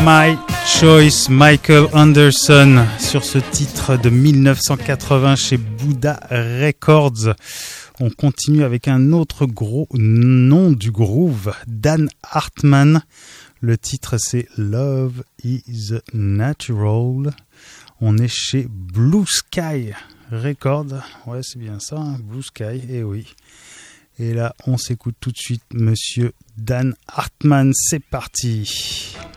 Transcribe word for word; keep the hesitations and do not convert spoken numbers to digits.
My Choice, Michael Anderson, sur ce titre de dix-neuf cent quatre-vingts chez Buddha Records. On continue avec un autre gros nom du groove, Dan Hartman. Le titre c'est Love is Natural. On est chez Blue Sky Records. Ouais, c'est bien ça, hein, Blue Sky, eh oui. Et là, on s'écoute tout de suite Monsieur Dan Hartman. C'est parti.